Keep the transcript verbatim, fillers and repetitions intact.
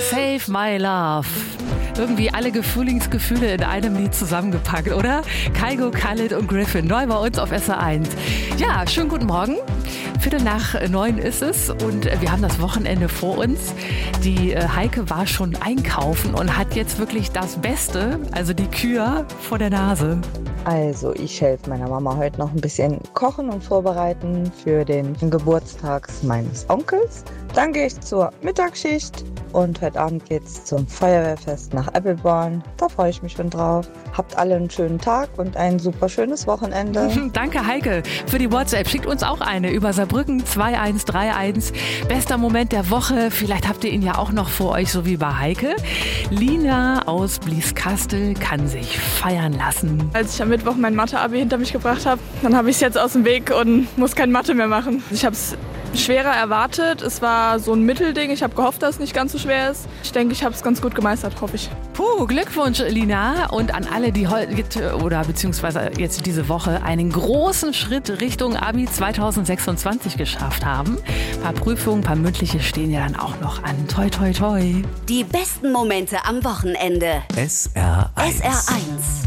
Save My Love. Irgendwie alle Frühlingsgefühle in einem Lied zusammengepackt, oder? Kygo, Khalid und Griffin, neu bei uns auf S R eins. Ja, schönen guten Morgen. Viertel nach neun ist es und wir haben das Wochenende vor uns. Die Heike war schon einkaufen und hat jetzt wirklich das Beste, also die Kür, vor der Nase. Also ich helfe meiner Mama heute noch ein bisschen kochen und vorbereiten für den Geburtstag meines Onkels. Dann gehe ich zur Mittagsschicht und heute Abend geht's zum Feuerwehrfest nach Eppelborn. Da freue ich mich schon drauf. Habt alle einen schönen Tag und ein super schönes Wochenende. Danke Heike für die WhatsApp. Schickt uns auch eine über Saarbrücken zwei eins drei eins. Bester Moment der Woche. Vielleicht habt ihr ihn ja auch noch vor euch, so wie bei Heike. Lina aus Blieskastel kann sich feiern lassen. Als ich am Mittwoch mein Mathe-Abi hinter mich gebracht habe, dann habe ich es jetzt aus dem Weg und muss kein Mathe mehr machen. Ich habe es schwerer erwartet. Es war so ein Mittelding. Ich habe gehofft, dass es nicht ganz so schwer ist. Ich denke, ich habe es ganz gut gemeistert, hoffe ich. Puh, Glückwunsch, Lina. Und an alle, die heute oder beziehungsweise jetzt diese Woche einen großen Schritt Richtung Abi zwanzig sechsundzwanzig geschafft haben. Ein paar Prüfungen, ein paar mündliche stehen ja dann auch noch an. Toi, toi, toi. Die besten Momente am Wochenende. S R eins. S R eins.